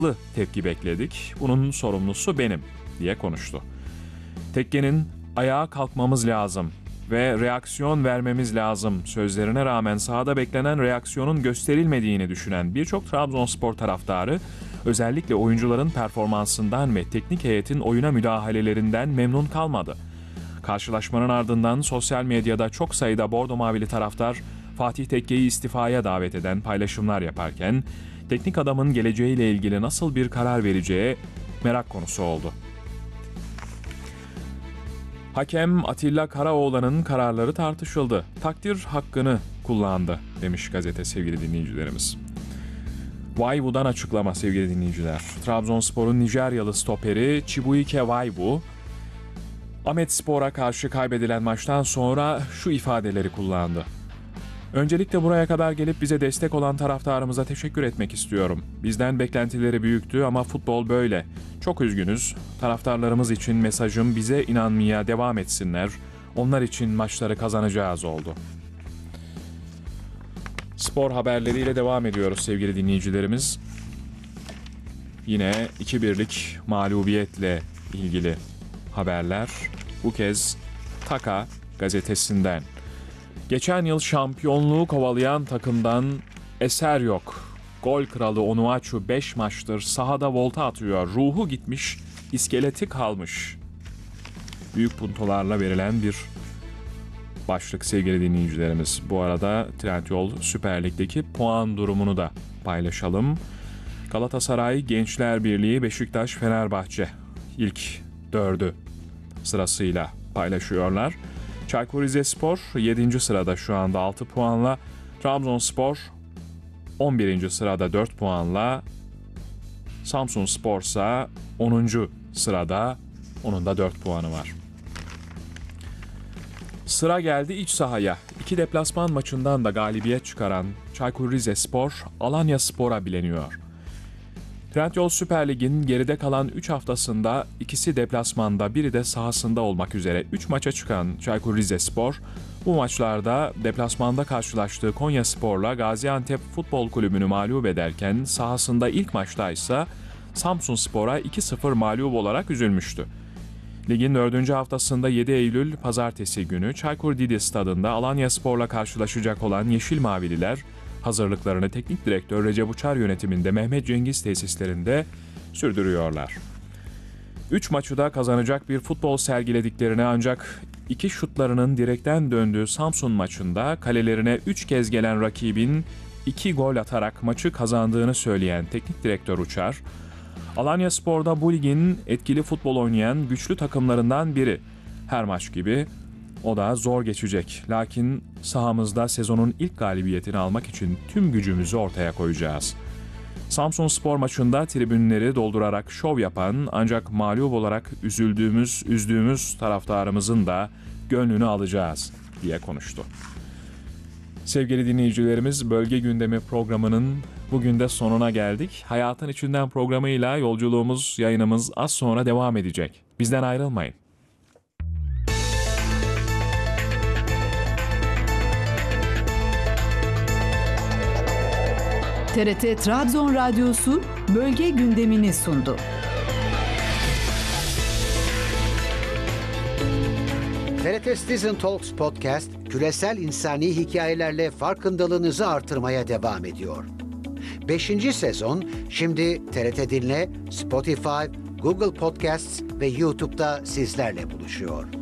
tepki bekledik. Bunun sorumlusu benim diye konuştu. Tekkenin ayağa kalkmamız lazım ve reaksiyon vermemiz lazım sözlerine rağmen sahada beklenen reaksiyonun gösterilmediğini düşünen birçok Trabzonspor taraftarı özellikle oyuncuların performansından ve teknik heyetin oyuna müdahalelerinden memnun kalmadı. Karşılaşmanın ardından sosyal medyada çok sayıda Bordo Mavili taraftar Fatih Tekke'yi istifaya davet eden paylaşımlar yaparken teknik adamın geleceğiyle ilgili nasıl bir karar vereceği merak konusu oldu. Hakem Atilla Karaoğlan'ın kararları tartışıldı. Takdir hakkını kullandı demiş gazete sevgili dinleyicilerimiz. Vaivu'dan açıklama sevgili dinleyiciler. Trabzonspor'un Nijeryalı stoperi Chibuike Vaivu, Ahmetspor'a karşı kaybedilen maçtan sonra şu ifadeleri kullandı. Öncelikle buraya kadar gelip bize destek olan taraftarımıza teşekkür etmek istiyorum. Bizden beklentileri büyüktü ama futbol böyle. Çok üzgünüz. Taraftarlarımız için mesajım bize inanmaya devam etsinler. Onlar için maçları kazanacağız oldu. Spor haberleriyle devam ediyoruz sevgili dinleyicilerimiz. Yine 2-1'lik mağlubiyetle ilgili haberler. Bu kez Taka gazetesinden. Geçen yıl şampiyonluğu kovalayan takımdan eser yok. Gol kralı Onuachu 5 maçtır sahada volta atıyor. Ruhu gitmiş, iskeleti kalmış. Büyük puntolarla verilen bir başlık sevgili dinleyicilerimiz. Bu arada Trendyol Süper Lig'deki puan durumunu da paylaşalım. Galatasaray, Gençler Birliği, Beşiktaş, Fenerbahçe ilk dördü sırasıyla paylaşıyorlar. Çaykur Rizespor 7. sırada şu anda 6 puanla. Trabzonspor 11. sırada 4 puanla. Samsunspor ise 10. sırada. Onun da 4 puanı var. Sıra geldi iç sahaya. 2 deplasman maçından da galibiyet çıkaran Çaykur Rizespor Alanyaspor'a bileniyor. Trendyol Süper Lig'in geride kalan 3 haftasında ikisi deplasmanda, biri de sahasında olmak üzere 3 maça çıkan Çaykur Rizespor, bu maçlarda deplasmanda karşılaştığı Konyaspor'la Gaziantep Futbol Kulübü'nü mağlup ederken sahasında ilk maçta ise Samsunspor'a 2-0 mağlup olarak üzülmüştü. Ligin 4. haftasında 7 Eylül Pazartesi günü Çaykur Didi Stadı'nda Alanyaspor'la karşılaşacak olan Yeşil Mavililer, hazırlıklarını teknik direktör Recep Uçar yönetiminde Mehmet Cengiz tesislerinde sürdürüyorlar. 3 maçı da kazanacak bir futbol sergilediklerini ancak 2 şutlarının direkten döndüğü Samsun maçında kalelerine 3 kez gelen rakibin 2 gol atarak maçı kazandığını söyleyen teknik direktör Uçar, Alanyaspor'da bu ligin etkili futbol oynayan güçlü takımlarından biri. Her maç gibi o da zor geçecek. Lakin sahamızda sezonun ilk galibiyetini almak için tüm gücümüzü ortaya koyacağız. Samsunspor maçında tribünleri doldurarak şov yapan ancak mağlup olarak üzdüğümüz taraftarımızın da gönlünü alacağız diye konuştu. Sevgili dinleyicilerimiz, Bölge Gündemi programının bugün de sonuna geldik. Hayatın İçinden programıyla yolculuğumuz, yayınımız az sonra devam edecek. Bizden ayrılmayın. TRT Trabzon Radyosu Bölge Gündemini sundu. TRT Citizen Talks Podcast, küresel insani hikayelerle farkındalığınızı artırmaya devam ediyor. 5. sezon şimdi TRT Dinle, Spotify, Google Podcasts ve YouTube'da sizlerle buluşuyor.